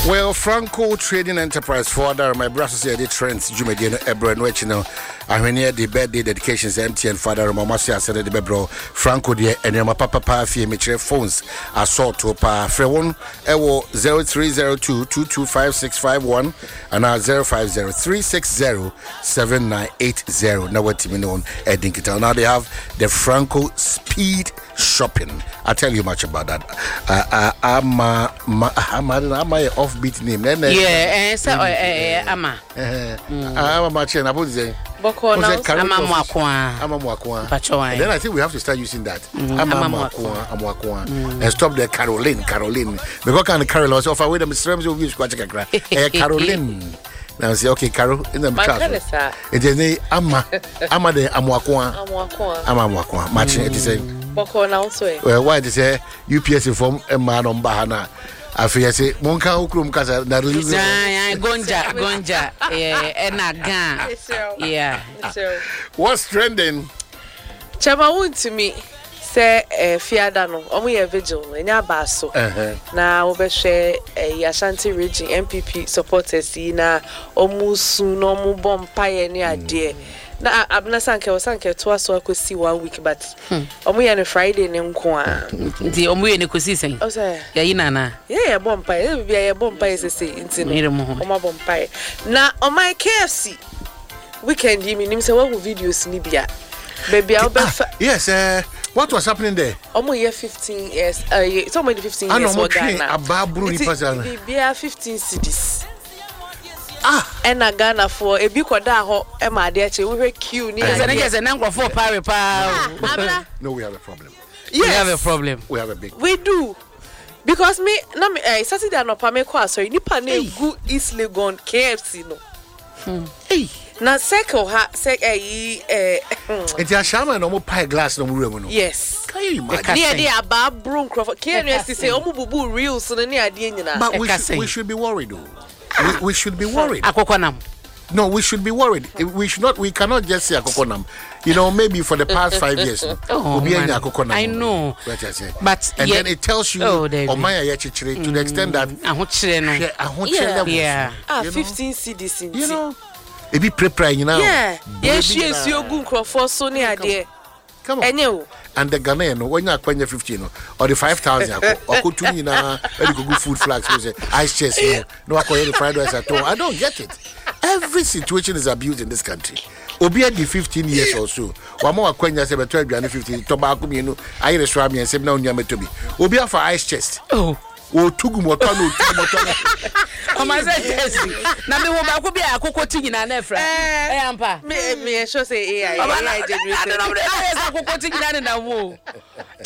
Well, Franco Trading Enterprise for my brothers said the trends Jumedian Ebro which I mean the birthday dedications MTN father Mama said the Bebro Franco dear and your papa fee mature phones are sought to pa Frewon Ewo 0302225651 and 0503607980. Now what team known Edinkita. Now they have the Franco Speed Shopping. I'll tell you much about that. I'm my offbeat name. Yeah, so Ama. I'm a match and I would say Boko now. I'm Mwakwa. Then I think we have to start using that. I'm Mwakwa. And stop the Caroline. Because can Carol also offer with the Mr. will use Quacha Caroline. Now say okay, Carol in the class. It is the Ama the Amwakwa. Matching it is a Boko now so. Well, why they say UPS inform a man on Bahana. I feel say Monka Ukrum Casa that Gonja yeah. What's trending? Chama won to me say fiada no omo ye vigil enya baso na wo be hwe Ashanti region MPP supporters na omusu no omo bompaye ni ade na abna sanke to aso akosi 1 week but omo ye no Friday ne nko a nti omo ye ne kosi sen o say ya yinana ye bompaye bia ye bompaye sese nti no omo bompaye na o my KFC weekend yi nim say wo videos ni bia baby I'll be yes what was happening there? Omo year 15 years it's already 15 years for Ghana. Ababru ni pasana. Bia 15 cities. And Ghana for a big kwada ho e ma de ache we queue ni ase na nkrofo pare pa. No, we have a problem. Yes. We have a problem. We have a big We do. Because me na me Saturday no pa me kwa so nipa na egu East Legon KFC no. Hey. Na circle ha It's a shaman no more pie glass no room no. Yes. Can you imagine? They are Babru Crawford. Can you say omu bubu real so na ade nyina. But we should be worried though. We should be worried. Akokonam. No, we should be worried. We cannot just say akokonam. You know, maybe for the past 5 years. I know. But and then it tells you Omaya Yachichire to the extent that yeah. 15 CDs. You know. It be prepare you know. Yeah. Yes, she is your good Crawford so near there. Come on. And the Ghanaian when you are 15 or the 5,000 or could you na go food flags say ice chest no I the fried rice at all. I don't get it. Every situation is abused in this country. Obia the 15 years or so. One more Quenya say 12 and 15 tobacco me no I restaurant me and say now nyame to be. Obia for ice chest. Oh. O tugu motono. O ma say yes. Na me wo ba ko bia akoko tinyi na na fra. Ampa. Me sure say AI generated. Akoko tinyi na wo.